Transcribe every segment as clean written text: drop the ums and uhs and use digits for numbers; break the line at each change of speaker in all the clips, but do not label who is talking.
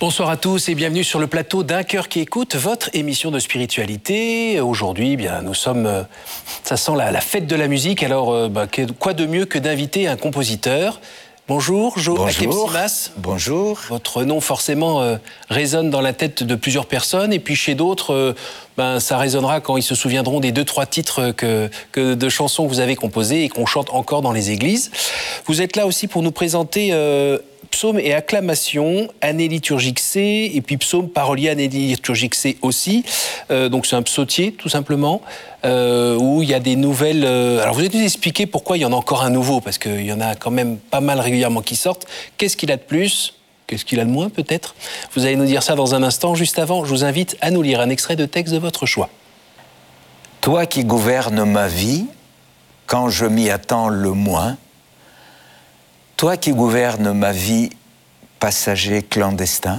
Bonsoir à tous et bienvenue sur le plateau d'Un cœur qui écoute, votre émission de spiritualité. Aujourd'hui, nous sommes, ça sent la fête de la musique. Alors, quoi de mieux que d'inviter un compositeur? Bonjour, Jo Akepsimas.
Bonjour.
Votre nom forcément résonne dans la tête de plusieurs personnes et puis chez d'autres, ça résonnera quand ils se souviendront des 2-3 titres de chansons que vous avez composées et qu'on chante encore dans les églises. Vous êtes là aussi pour nous présenter Psaumes et acclamations, année liturgique C, et puis psaume parolier, année liturgique C aussi. Donc c'est un psautier, tout simplement, où il y a des nouvelles... Alors vous allez nous expliquer pourquoi il y en a encore un nouveau, parce qu'il y en a quand même pas mal régulièrement qui sortent. Qu'est-ce qu'il a de plus ? Qu'est-ce qu'il a de moins, peut-être ? Vous allez nous dire ça dans un instant. Juste avant, je vous invite à nous lire un extrait de texte de votre choix.
Toi qui gouvernes ma vie, quand je m'y attends le moins, toi qui gouvernes ma vie, passager clandestin,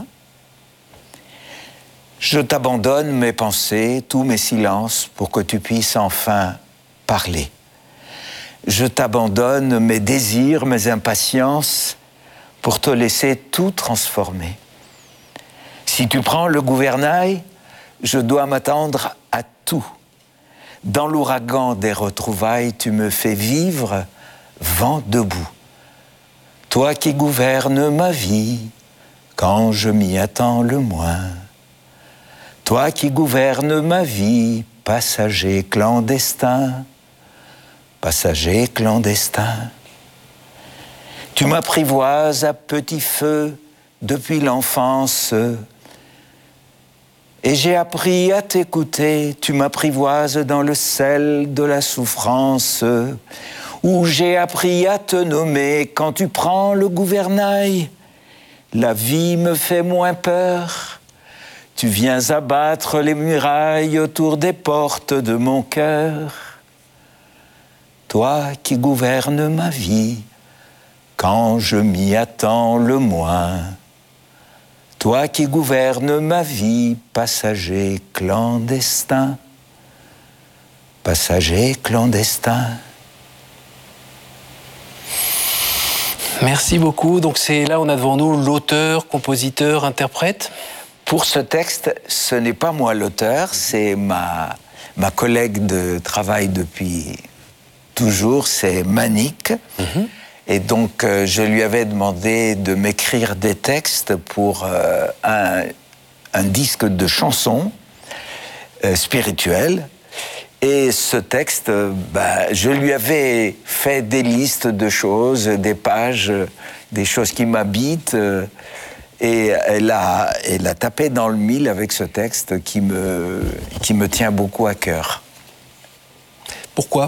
je t'abandonne mes pensées, tous mes silences, pour que tu puisses enfin parler. Je t'abandonne mes désirs, mes impatiences, pour te laisser tout transformer. Si tu prends le gouvernail, je dois m'attendre à tout. Dans l'ouragan des retrouvailles, tu me fais vivre vent debout. Toi qui gouvernes ma vie, quand je m'y attends le moins. Toi qui gouvernes ma vie, passager clandestin, passager clandestin. Tu m'apprivoises à petit feu depuis l'enfance, et j'ai appris à t'écouter. Tu m'apprivoises dans le sel de la souffrance, où j'ai appris à te nommer. Quand tu prends le gouvernail, la vie me fait moins peur. Tu viens abattre les murailles autour des portes de mon cœur. Toi qui gouvernes ma vie, quand je m'y attends le moins. Toi qui gouvernes ma vie, passager clandestin, passager clandestin.
Merci beaucoup. Donc là, on a devant nous l'auteur, compositeur, interprète.
Pour ce texte, ce n'est pas moi l'auteur, c'est ma collègue de travail depuis toujours, c'est Manick. Et donc, je lui avais demandé de m'écrire des textes pour un disque de chansons spirituelles. Et ce texte, je lui avais fait des listes de choses, des pages, des choses qui m'habitent. Et elle a tapé dans le mille avec ce texte qui me tient beaucoup à cœur.
Pourquoi ?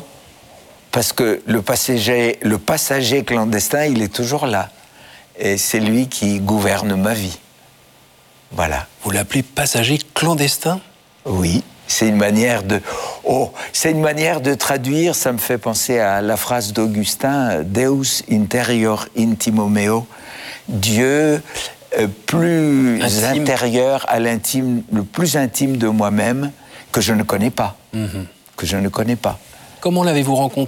Parce que le passager clandestin, il est toujours là. Et c'est lui qui gouverne ma vie. Voilà.
Vous l'appelez passager clandestin ?
Oui, c'est une manière de traduire. Ça me fait penser à la phrase d'Augustin, Deus interior intimo meo, Dieu plus intérieur à l'intime, le plus intime de moi-même que je ne connais pas. Que je ne connais pas.
Comment l'avez-vous rencontré ?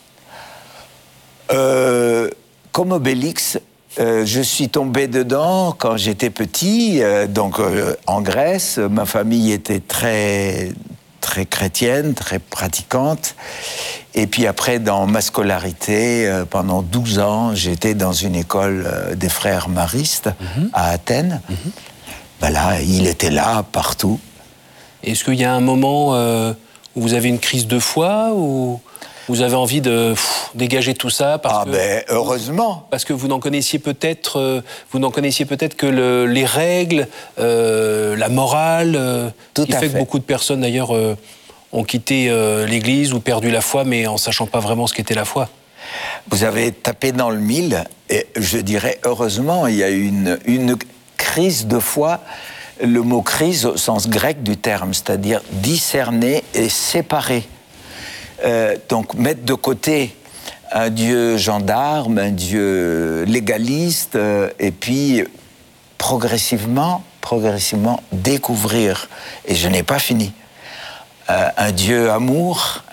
Comme Obélix, je suis tombé dedans quand j'étais petit, en Grèce. Ma famille était très, très chrétienne, très pratiquante. Et puis après, dans ma scolarité, pendant 12 ans, j'étais dans une école des frères maristes à Athènes. Là, il était là, partout.
Est-ce qu'il y a un moment... où vous avez une crise de foi, ou vous avez envie de dégager tout ça
heureusement.
Parce que vous n'en connaissiez peut-être que les règles, la morale, qui fait que beaucoup de personnes d'ailleurs ont quitté l'Église ou perdu la foi, mais en sachant pas vraiment ce qu'était la foi.
Vous avez tapé dans le mille, et je dirais heureusement, il y a une crise de foi. Le mot crise au sens grec du terme, c'est-à-dire discerner et séparer. Donc mettre de côté un Dieu gendarme, un Dieu légaliste, et puis progressivement découvrir, et je n'ai pas fini, un Dieu amour,